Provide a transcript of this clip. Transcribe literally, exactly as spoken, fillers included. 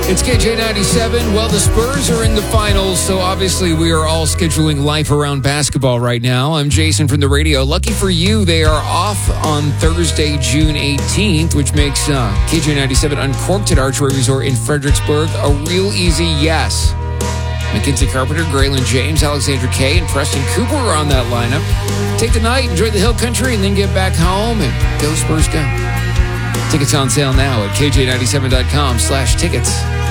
It's K J ninety-seven. Well, the Spurs are in the finals, so obviously we are all scheduling life around basketball right now. I'm Jason from the radio. Lucky for you, they are off on Thursday, June eighteenth, which makes uh, K J ninety-seven Uncorked at Archery Resort in Fredericksburg a real easy yes. Mackenzie Carpenter, Graylin James, Alexandra Kay, and Preston Cooper are on that lineup. Take the night, enjoy the hill country, and then get back home and go Spurs go. Tickets on sale now at K J ninety-seven dot com slash tickets.